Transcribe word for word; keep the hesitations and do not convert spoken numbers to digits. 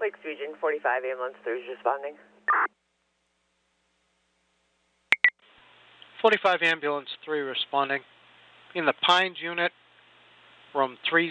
Lakes Region, forty-five ambulance three is responding. forty-five ambulance three responding. In the Pines unit, room three